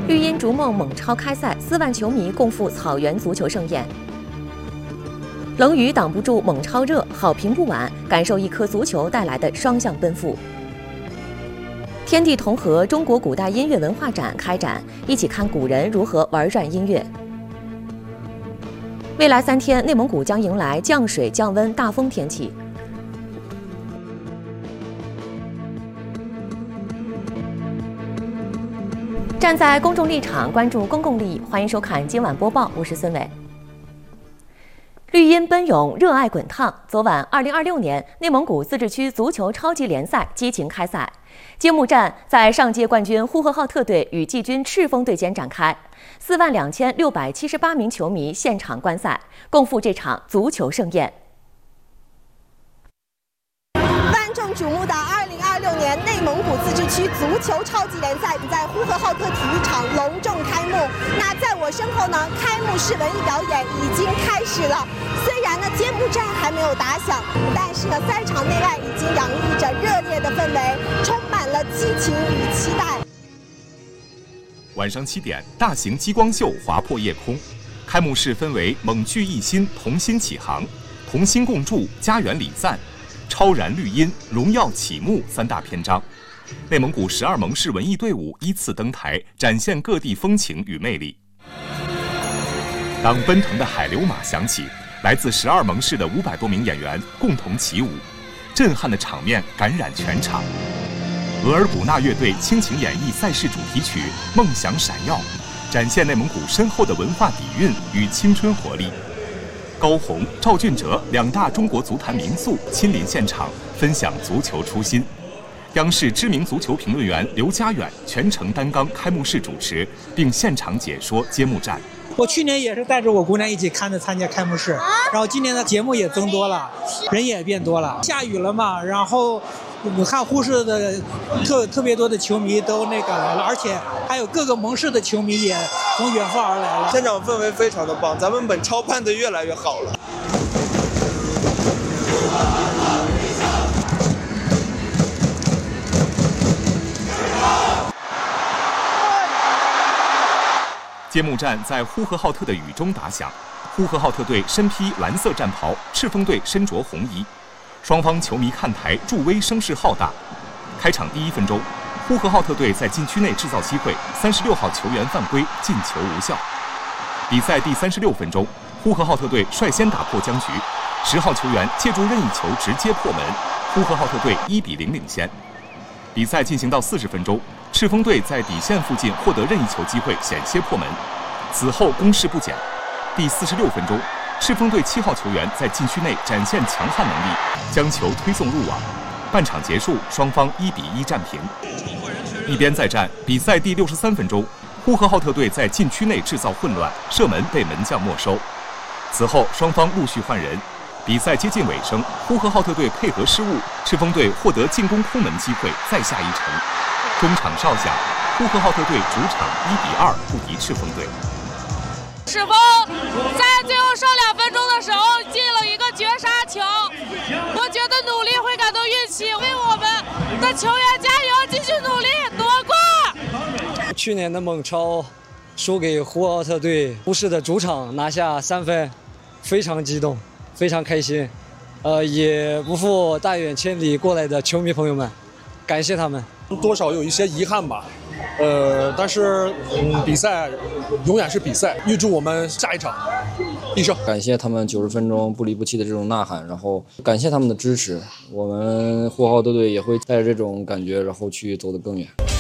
绿茵逐梦猛超开赛，4万球迷共赴草原足球盛宴。冷雨挡不住猛超热，好评不晚，感受一颗足球带来的双向奔赴。天地同和中国古代音乐文化展开展，一起看古人如何玩转音乐。未来3天，内蒙古将迎来降水、降温、大风天气。站在公众立场，关注公共利益，欢迎收看今晚播报，我是孙伟。绿茵奔涌，热爱滚烫。昨晚，2026年内蒙古自治区足球超级联赛激情开赛，揭幕战在上届冠军呼和浩特队与季军赤峰队间展开，42678名球迷现场观赛，共赴这场足球盛宴。 万众瞩目的2026年内蒙古自治区足球超级联赛在呼和浩特体育场隆重开幕。那在我身后呢，开幕式文艺表演已经开始了。虽然呢揭幕战还没有打响，但是呢赛场内外已经洋溢着热烈的氛围，充满了激情与期待。 晚上7点，大型激光秀划破夜空。开幕式分为猛聚一心、同心起航、同心共筑、家园礼赞、超燃绿茵、荣耀启幕3大篇章。内蒙古12盟市文艺队伍依次登台，展现各地风情与魅力。当奔腾的海流马响起，来自12盟市的500多名演员共同起舞，震撼的场面感染全场。额尔古纳乐队倾情演绎赛事主题曲《梦想闪耀》，展现内蒙古深厚的文化底蕴与青春活力。高洪、赵俊哲2大中国足坛名宿亲临现场，分享足球初心。央视知名足球评论员刘佳远全程担纲开幕式主持，并现场解说揭幕战。 我去年也是带着我姑娘一起参加开幕式，然后今年的节目也增多了，人也变多了。下雨了嘛，然后你看呼市的特别多的球迷都来了，而且还有各个盟市的球迷也从远方而来了。 现场氛围非常的棒，咱们本超办得越来越好了。 揭幕战在呼和浩特的雨中打响，呼和浩特队身披蓝色战袍，赤峰队身着红衣，双方球迷看台助威声势浩大。开场第1分钟，呼和浩特队在禁区内制造机会，36号球员犯规，进球无效。比赛第36分钟，呼和浩特队率先打破僵局，10号球员借助任意球直接破门，呼和浩特队1比0领先。比赛进行到40分钟，赤峰队在底线附近获得任意球机会，险些破门。此后攻势不减。第46分钟，赤峰队7号球员在禁区内展现强悍能力，将球推送入网。半场结束，双方1比1战平。一边再战，比赛第63分钟，呼和浩特队在禁区内制造混乱，射门被门将没收。此后双方陆续换人。比赛接近尾声，呼和浩特队配合失误，赤峰队获得进攻空门机会，再下一城。中场哨响，呼和浩特队主场1比2不敌赤峰队。 赤峰在最后剩2分钟的时候进了一个绝杀球，我觉得努力会感动运气，为我们的球员加油，继续努力夺冠。 去年的蒙超输给呼和浩特队，呼市的主场拿下3分，非常激动，非常开心，也不负大远千里过来的球迷朋友们，感谢他们。 多少有一些遗憾吧，但是比赛永远是比赛，预祝我们下一场必胜。 感谢他们90分钟不离不弃的这种呐喊，然后感谢他们的支持，我们呼和浩特队也会带着这种感觉，然后去走得更远。